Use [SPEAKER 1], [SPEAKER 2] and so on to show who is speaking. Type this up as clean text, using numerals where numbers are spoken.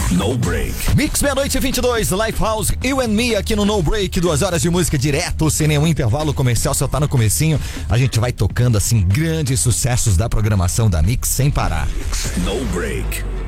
[SPEAKER 1] No Break.
[SPEAKER 2] Mix meia-noite 22, Lifehouse, You and Me aqui no No Break, 2 horas de música direto, sem nenhum intervalo comercial, só tá no comecinho. A gente vai tocando assim grandes sucessos da programação da Mix sem parar.
[SPEAKER 1] No Break.